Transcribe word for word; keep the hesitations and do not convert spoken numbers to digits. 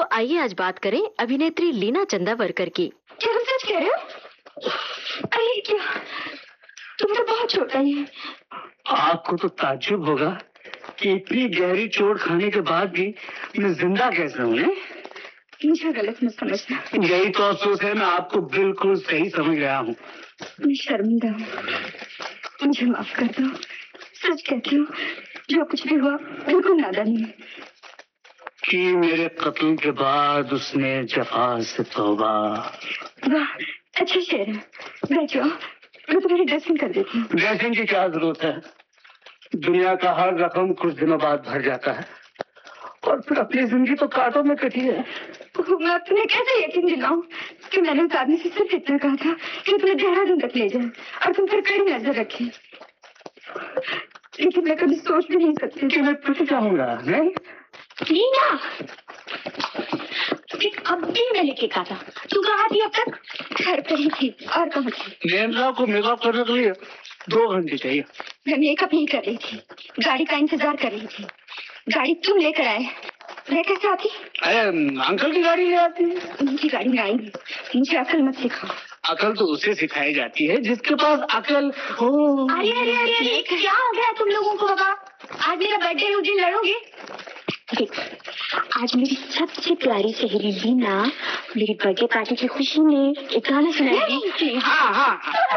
तो आइए आज बात करें अभिनेत्री लीना चंदावरकर की। क्या तुम सच कह रहे हो? अरे क्या, तुम तो बहुत छोटा है। आपको तो ताज्जुब होगा कि इतनी गहरी चोट खाने के बाद भी मैं जिंदा कैसे हूँ। मुझे गलत मत समझना। यही तो अफसोस है, मैं आपको बिल्कुल सही समझ गया हूँ। मैं शर्मिंदा हूँ, मुझे माफ कर दो। सच कहती हूँ, जो कुछ भी हुआ बिल्कुल नादानी है। कि मेरे कत्ल के बाद उसने जफा से तौबा। वाह, अच्छा शेर है। बैठ जाओ, मैं तुम्हारी ड्रेसिंग कर देती हूँ। ड्रेसिंग की क्या जरूरत है? दुनिया का हर रकम कुछ दिनों बाद भर जाता है और फिर अपनी जिंदगी तो कांटों में कटी है। मैं तुम्हें कैसे यकीन दिलाऊं कि मैंने उस आदमी से सिर्फ इतना कहा था कि तुम्हें देहरादून तक ले जाए और तुम पर कड़ी नजर रखे, लेकिन मैं कभी सोच भी नहीं सकती कि मैं पिट जाऊंगा। लीना, अब भी मैं लेके कहा था। तू कहाँ थी अब तक? घर पर ही थी। और कहाँ थी? नेंद्रा को मेकअप करने के लिए दो घंटे चाहिए। मैं मेकअप नहीं कर रही थी, गाड़ी का इंतजार कर रही थी। गाड़ी तुम लेकर आए, मैं कैसे आती? अरे अंकल की गाड़ी ले आती है। उनकी गाड़ी में आएंगी। मुझे अकल मत सिखाओ। अकल तो उसे सिखाई जाती है जिसके पास अकल हो। अरे अरे अरे अरे क्या हो गया तुम लोगों को? बाबा, आज मेरा बर्थडे है, उस दिन लड़ोगे? देख, आज मेरी सबसे प्यारी सहेली लीना मेरी बर्थडे पार्टी की खुशी में एक गाना सुनाएगी। हाँ हाँ